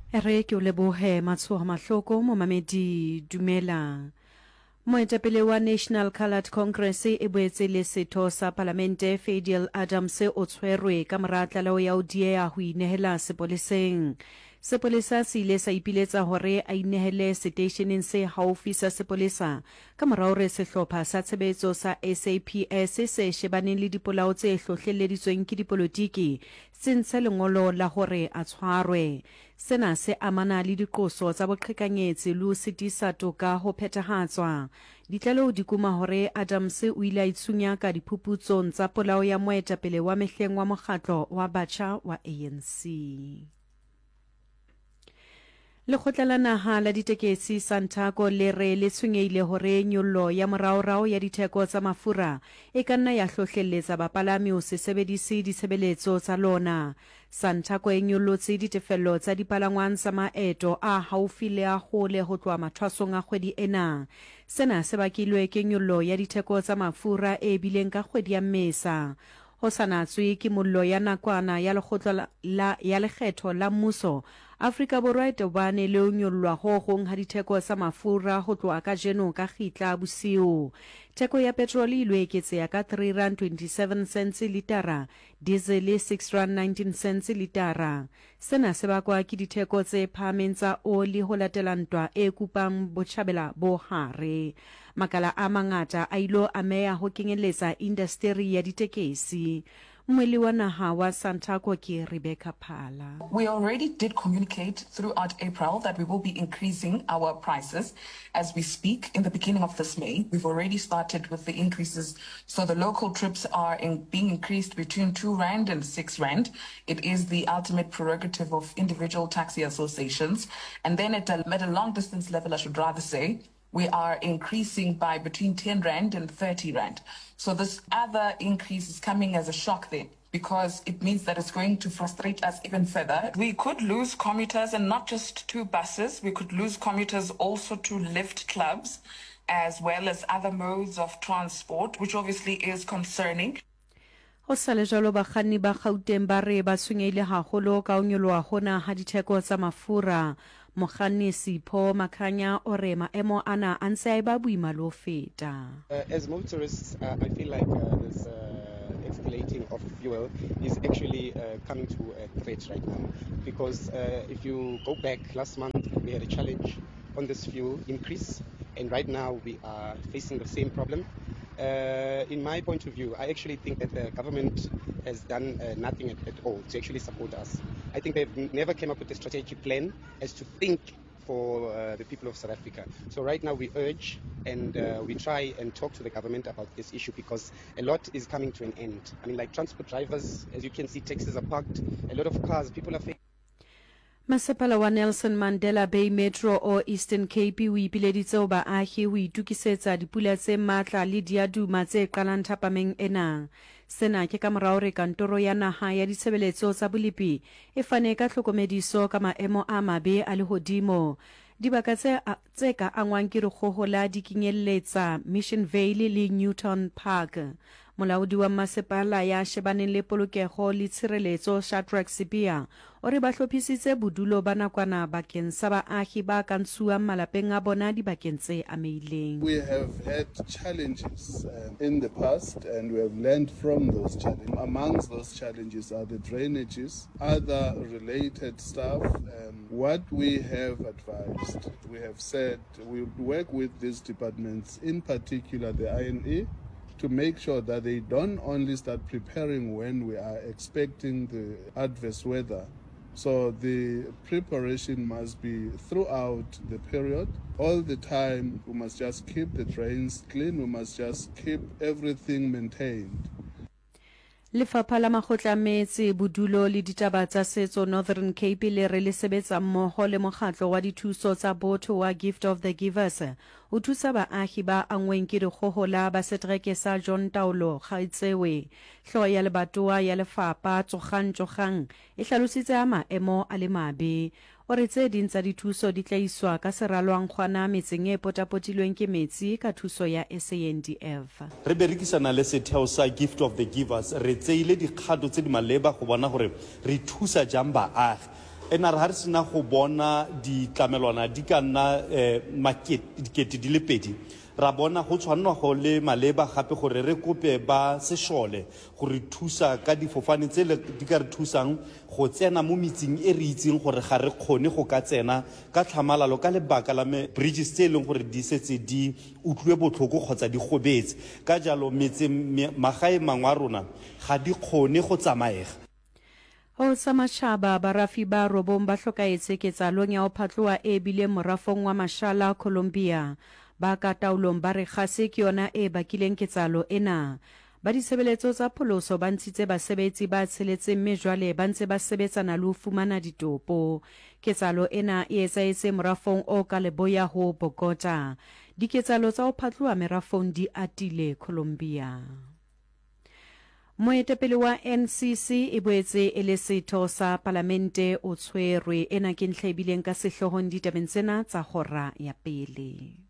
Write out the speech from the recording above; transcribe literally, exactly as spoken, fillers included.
Re ke o lebohe Matshoha Mahloko momamedi dumela. Moetapele wa National Coloured Congress e boetse le setho sa Palamente Fadiel Adams o tshwerwe ka mora tlaleho ya ho dieha ho inehela sepoleseng. Sepolesa se ile sa ipiletsa hore a inehele seteisheneng se haufi sa sepolesa ka mora hore sehlopha sa tshebetso sa S A P S se shebaneng le dipolao tse hlohleleditsweng ke dipolotiki se ntshe lengolo la hore a tshwarwe. Sena se amana le diqoso tsa boqhekanyetsi le ho sitisa toka ho phethahatswa. Ditlaleho di kuma hore Adams o ile a itshunya ka diphuputsong tsa polao ya moetapele wa mehleng wa mokgatlo wa batjha wa A N C. Lekgotla la naha la ditekesi Santaco le re le tshwenyeile hore nyollo ya moraorao ya ditheko tsa mafura e ka nna ya hlohlelletsa bapalami ho se sebedise ditshebeletso tsa lona. Santaco e nyollotse ditefello tsa dipalangwang tsa maeto a haufi le a hole ho tloha mathwasong a kgwedi ena. Sena se bakilwe ke nyollo ya ditheko tsa mafura e bileng ka kgwedi ya Mmesa. Ho sanatswe ke mollo ya nakwana ya lekgotla la ya lekgetho la mmuso. Afrika Borwa e tobane le ho nyollwa ho hong ha ditheko tsa mafura ho tloha ka jeno ka khitla bosiu. Theko ya petrol e ilwe eketseha ka three rand twenty-seven cents litara, diesel six rand nineteen cents litara. Sena se bakwa ke ditheko tse phahameng tsa oli ho latela ntwa e kupang botjhabela bo hare. Makala a mangata a ilo ameha ho kenyeletsa industry ya ditekesi. Mweli wa naha wa Santaco ke Rebecca Phala. We already did communicate throughout April that we will be increasing our prices as we speak. In the beginning of this May, we've already started with the increases. So the local trips are in, being increased between two rand and six rand. It is the ultimate prerogative of individual taxi associations. And then at a, at a long distance level, I should rather say, we are increasing by between ten rand and thirty rand. So this other increase is coming as a shock there, because it means that it's going to frustrate us even further. We could lose commuters, and not just to buses. We could lose commuters also to lift clubs, as well as other modes of transport, which obviously is concerning. Ho sale jalo bakganni ba Gauteng ba re ba tshwenyeile haholo ka ho nyoloha hona ha ditheko tsa mafura. Mokganni Sipho Makhanya o re maemo ana a ntse a eba boima le ho feta. Uh, as motorists, uh, I feel like uh, this uh, escalating of fuel is actually uh, coming to a threat right now. Because uh, if you go back last month, we had a challenge on this fuel increase, and right now we are facing the same problem. Uh, in my point of view, I actually think that the government has done uh, nothing at, at all to actually support us. I think they've never came up with a strategic plan as to think for uh, the people of South Africa. So right now we urge and uh, we try and talk to the government about this issue, because a lot is coming to an end. I mean, like transport drivers, as you can see, taxis are parked, a lot of cars, people are facing. Masepala wa Nelson Mandela Bay Metro o Eastern Cape o ipileditse ho baahi ho itukisetsa dipula tse matla le diaduma tse qalang thapameng ena. Sena ke ka mora hore kantoro ya naha ya ditshebeletso tsa bolipi e fane ka tlhokomediso ka maemo a mabe a lehodimo. Dibaka tse tse ka angwang ke rekgohola di kenyelletsa Mission Vale le Newton Park. Molaodi wa masepala ya shebaneng le polokego le tshireletso Shadrack Sibia o re ba hlophisitse bodulo ba nakwana bakeng sa baahi ba ka ntsuang malapeng a bona dibakeng tse ameileng. We have had challenges um, in the past, and we have learned from those challenges. Amongst those challenges are the drainages, other related stuff. Um, what we have advised, we have said we will work with these departments, in particular the I N E, to make sure that they don't only start preparing when we are expecting the adverse weather. So the preparation must be throughout the period. All the time, we must just keep the drains clean. We must just keep everything maintained. Lefapha la Makgotla a Metsi, Bodulo le Ditaba tsa Setso Northern Cape le re le sebetsa mmoho le mokgatlo wa dithuso tsa botho wa Gift of the Givers o thusa baahi ba angweng ke dikgohola ba setereke sa John Taulo Gaitsewe. Hlooho ya lebatowa ya lefapha Tsokgang Tsokgang e hlalositse a maemo a le mabe. O re tse ding tsa dithuso di tla iswa ka seralwang kgwana metseng e potapotilweng ke metsi ka thuso ya S A N D F. Re berekisana le setheo sa Gift of the Givers re tseile dikgato tse di maleba go bona gore re thusa jang baagi. ena re ha re sena go bona ditlamelwana di ka nna eh, makete di le pedi ra bona go tshwanwa go le maleba gape gore re kope ba sešole gore thusa ka difofane tse di ka re thusang go tsena mo metsing e re itseng gore ga re kgone go ka tsena ka tlhamalalo ka lebaka la me bridges tse leng gore di setse di utlwe botlhoko kgotsa di gobetse ka jalo metse magae mangwe a rona ga di kgone go tsamaega. Ho samashaba barafi ba robong ba hlokaetse ketsalong ya ho phatloa e bile morafong wa Mashala Colombia ba ka taolong ba re gase ke yona e bakileng ketsalo ena ba ditshebeletso tsa pholoso ba ntshitse basebetsi ba tsheletseng mme jwale ba ntse ba sebetsana le ho fumana ditopo. Ketsalo ena e etsaetse morafong o ka leboya ho Bogota. Diketsalo tsa ho phatloa merafong di atile Colombia. Moetapele wa N C C e boetse e le setho sa palamente o tshwerwe ena ke ntlha e bileng ka sehlohong ditabeng tsena tsa hora ya pele.